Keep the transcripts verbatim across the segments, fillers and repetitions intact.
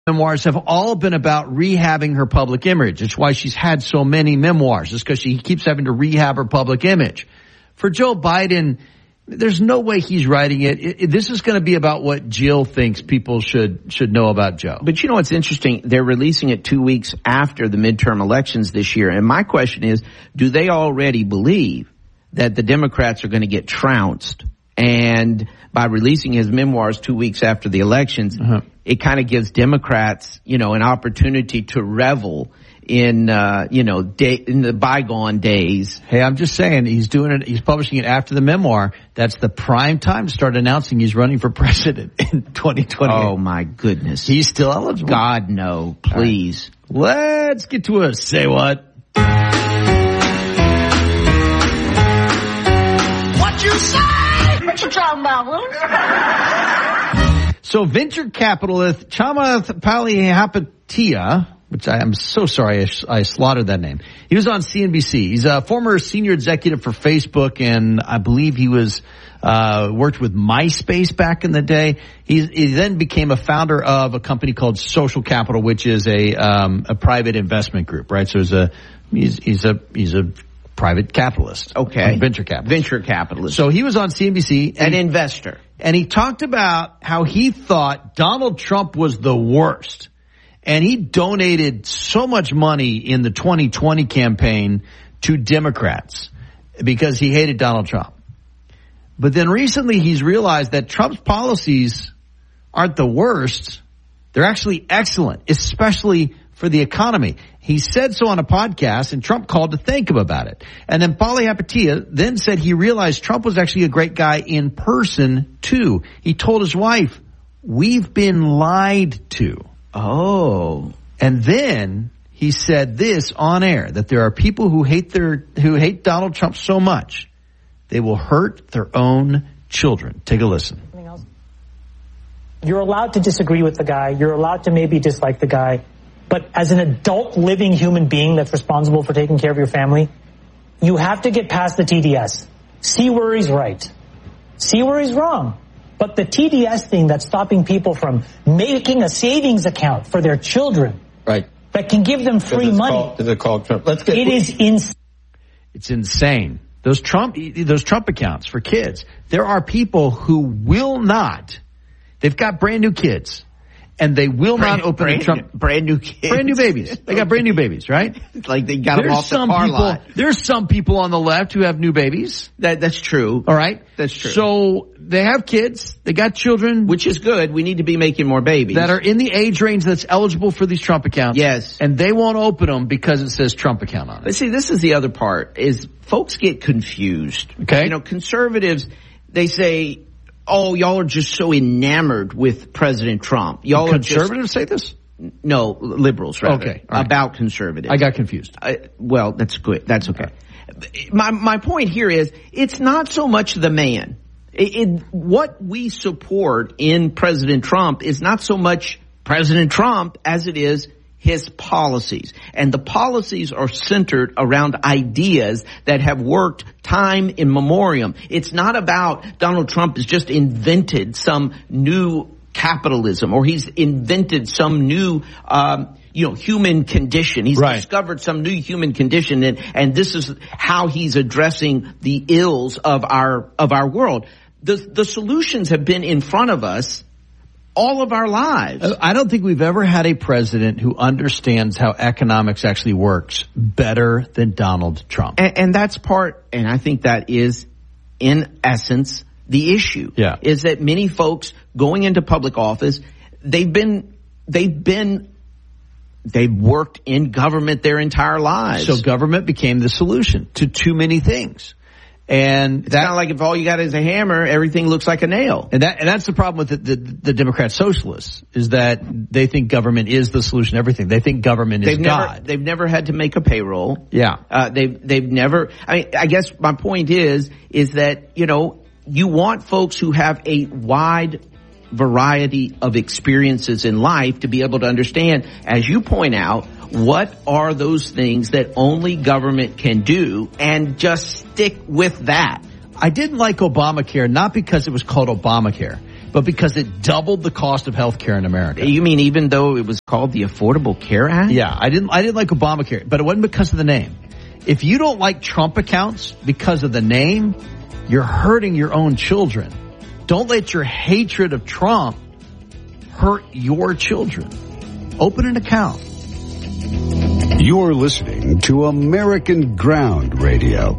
memoirs have all been about rehabbing her public image. It's why she's had so many memoirs. It's because she keeps having to rehab her public image. For Joe Biden, there's no way he's writing it. it, it this is going to be about what Jill thinks people should should know about Joe. But you know what's interesting? They're releasing it two weeks after the midterm elections this year. And my question is, do they already believe that the Democrats are going to get trounced? And by releasing his memoirs two weeks after the elections, uh-huh. it kind of gives Democrats, you know, an opportunity to revel in, uh, you know, day, in the bygone days. Hey, I'm just saying he's doing it. He's publishing it after the memoir. That's the prime time to start announcing he's running for president in twenty twenty. Oh, my goodness. He's still eligible. God, no, please. Right. Let's get to a say what. What you say? What you talking about, Willis? So venture capitalist Chamath Palihapitiya, which I am so sorry I, I slaughtered that name. He was on C N B C. He's a former senior executive for Facebook, and I believe he was uh worked with MySpace back in the day. He, he then became a founder of a company called Social Capital, which is a um a private investment group, right? So he's a he's he's a he's a private capitalist. Okay. Venture capitalist. Venture capitalist. So he was on C N B C. An investor. And he talked about how he thought Donald Trump was the worst. And he donated so much money in the twenty twenty campaign to Democrats because he hated Donald Trump. But then recently he's realized that Trump's policies aren't the worst. They're actually excellent, especially for the economy. He said so on a podcast, and Trump called to thank him about it. And then Palihapitiya then said he realized Trump was actually a great guy in person, too. He told his wife, "We've been lied to." Oh. And then he said this on air, that there are people who hate their who hate Donald Trump so much, they will hurt their own children. Take a listen. You're allowed to disagree with the guy. You're allowed to maybe dislike the guy. But as an adult living human being that's responsible for taking care of your family, you have to get past the T D S. See where he's right. See where he's wrong. But the T D S thing that's stopping people from making a savings account for their children, right, that can give them free money. Called, is it called Trump? Let's get. It is insane. It's insane. Those Trump, those Trump accounts for kids. There are people who will not. They've got brand new kids. And they will brand, not open brand, the Trump. Brand new kids. Brand new babies. They got brand new babies, right? Like they got there's them off the some car people, lot. There's some people on the left who have new babies. That That's true. All right? That's true. So they have kids. They got children. Which is good. We need to be making more babies. That are in the age range that's eligible for these Trump accounts. Yes. And they won't open them because it says Trump account on it. But see, this is the other part, is folks get confused. Okay. You know, conservatives, they say, oh, y'all are just so enamored with President Trump. Y'all conservatives are just, say this? No, liberals, rather. Okay. Right. About conservatives. I got confused. I, well, that's good. That's okay. My my point here is, it's not so much the man. It, it, what we support in President Trump is not so much President Trump as it is his policies. And the policies are centered around ideas that have worked time immemorial. It's not about Donald Trump has just invented some new capitalism, or he's invented some new, um, you know, human condition. He's right. discovered some new human condition, and, and this is how he's addressing the ills of our, of our world. The, the solutions have been in front of us all of our lives. I don't think we've ever had a president who understands how economics actually works better than Donald Trump. And, and that's part, and I think that is, in essence, the issue. Yeah. Is that many folks going into public office, they've been, they've been, they've worked in government their entire lives. So government became the solution to too many things. And it's kind of like if all you got is a hammer, everything looks like a nail. And that and that's the problem with the, the, the Democrat socialists, is that they think government is the solution to everything. They think government they've is never, God. They've never had to make a payroll. Yeah. Uh, they've they've never. I mean, I guess my point is is that, you know, you want folks who have a wide variety of experiences in life to be able to understand, as you point out, what are those things that only government can do, and just stick with that. I didn't like Obamacare, not because it was called Obamacare, but because it doubled the cost of health care in America. You mean even though it was called the Affordable Care Act? Yeah, I didn't I didn't like Obamacare, but it wasn't because of the name. If you don't like Trump accounts because of the name, you're hurting your own children. Don't let your hatred of Trump hurt your children. Open an account. You're listening to American Ground Radio.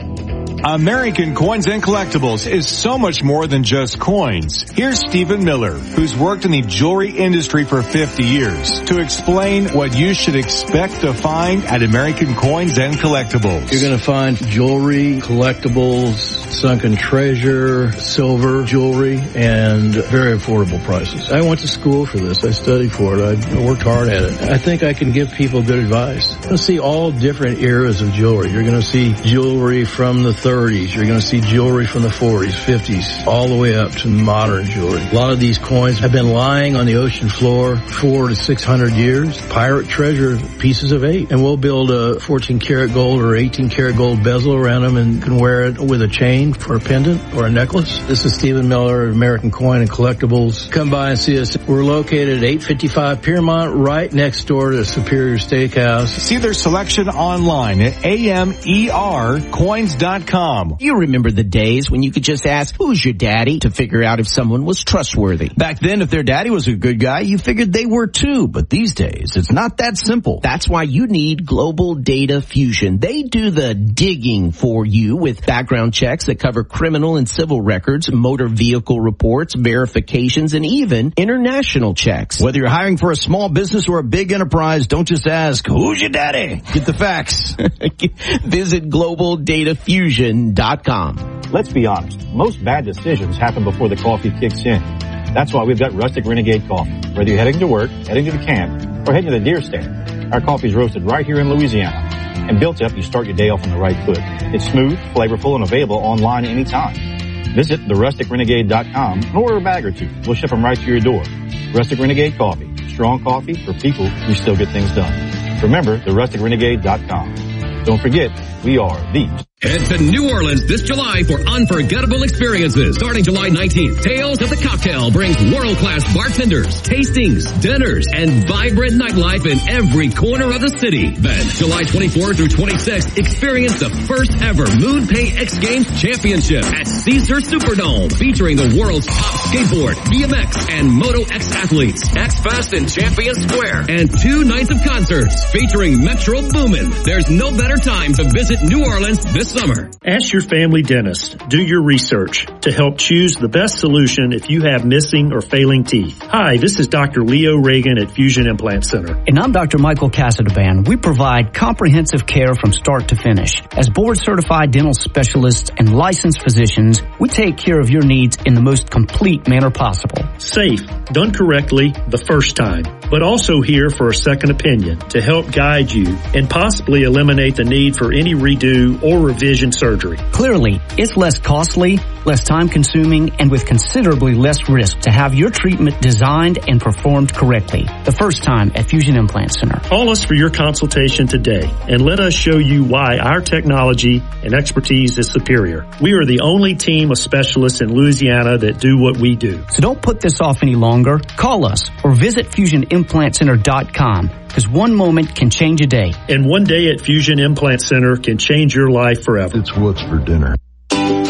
American Coins and Collectibles is so much more than just coins. Here's Stephen Miller, who's worked in the jewelry industry for fifty years, to explain what you should expect to find at American Coins and Collectibles. You're going to find jewelry, collectibles, sunken treasure, silver, jewelry, and very affordable prices. I went to school for this. I studied for it. I worked hard at it. I think I can give people good advice. You're going to see all different eras of jewelry. You're going to see jewelry from the thirties. You're going to see jewelry from the forties, fifties, all the way up to modern jewelry. A lot of these coins have been lying on the ocean floor four to six hundred years. Pirate treasure, pieces of eight. And we'll build a fourteen karat gold or eighteen karat gold bezel around them and can wear it with a chain for a pendant or a necklace. This is Stephen Miller, American Coin and Collectibles. Come by and see us. We're located at eight fifty-five Piermont, right next door to Superior Steakhouse. See their selection online at A M E R coins dot com. You remember the days when you could just ask, who's your daddy, to figure out if someone was trustworthy. Back then, if their daddy was a good guy, you figured they were too. But these days, it's not that simple. That's why you need Global Data Fusion. They do the digging for you with background checks that cover criminal and civil records, motor vehicle reports, verifications, and even international checks. Whether you're hiring for a small business or a big enterprise, don't just ask, who's your daddy? Get the facts. Visit global data fusion dot com. Let's be honest. Most bad decisions happen before the coffee kicks in. That's why we've got Rustic Renegade Coffee. Whether you're heading to work, heading to the camp, or heading to the deer stand, our coffee's roasted right here in Louisiana. And built up, you start your day off on the right foot. It's smooth, flavorful, and available online anytime. Visit the rustic renegade dot com and order a bag or two. We'll ship them right to your door. Rustic Renegade Coffee. Strong coffee for people who still get things done. Remember, the rustic renegade dot com. Don't forget, we are the... Head to New Orleans this July for unforgettable experiences. Starting July nineteenth, Tales of the Cocktail brings world-class bartenders, tastings, dinners, and vibrant nightlife in every corner of the city. Then, July twenty-fourth through twenty-sixth, experience the first ever Moon Pay X Games Championship at Caesar Superdome, featuring the world's top skateboard, B M X, and Moto X athletes, X-Fest in Champion Square, and two nights of concerts featuring Metro Boomin. There's no better time to visit New Orleans this summer. Ask your family dentist. Do your research to help choose the best solution if you have missing or failing teeth. Hi, this is Doctor Leo Reagan at Fusion Implant Center. And I'm Doctor Michael Casadban. We provide comprehensive care from start to finish. As board-certified dental specialists and licensed physicians, we take care of your needs in the most complete manner possible. Safe, done correctly the first time, but also here for a second opinion to help guide you and possibly eliminate the need for any redo or revision surgery. Clearly, it's less costly, less time-consuming, and with considerably less risk to have your treatment designed and performed correctly. The first time at Fusion Implant Center. Call us for your consultation today and let us show you why our technology and expertise is superior. We are the only team of specialists in Louisiana that do what we do. So don't put this off any longer. Call us or visit fusion implant center dot com. Because one moment can change a day. And one day at Fusion Implant Center can change your life forever. It's what's for dinner.